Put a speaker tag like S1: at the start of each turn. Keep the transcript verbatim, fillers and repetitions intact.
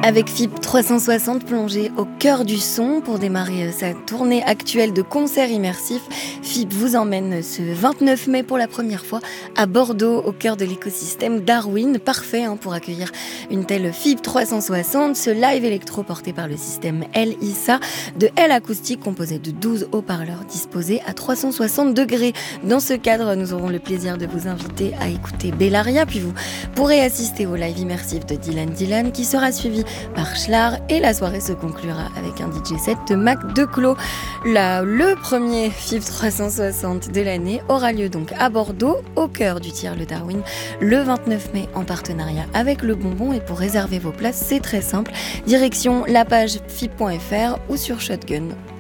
S1: Avec F I B trois cent soixante plongé au cœur du son pour démarrer sa tournée actuelle de concerts immersifs, F I B vous emmène ce vingt-neuf mai pour la première fois à Bordeaux, au cœur de l'écosystème Darwin. Parfait hein, pour accueillir une telle F I B trois cent soixante, ce live électro porté par le système L I S A de L acoustique composé de douze haut-parleurs disposés à trois cent soixante degrés. Dans ce cadre, nous aurons le plaisir de vous inviter à écouter Bellaria, puis vous pourrez assister au live immersif de Dylan Dylan qui sera suivi par Schlar et la soirée se conclura avec un D J set de Mac Declos. Là, le premier F I B trois cent soixante de l'année aura lieu donc à Bordeaux, au cœur du Tir le Darwin, le vingt-neuf mai en partenariat avec Le Bonbon. Et pour réserver vos places, c'est très simple, direction la page F I B point F R ou sur Shotgun.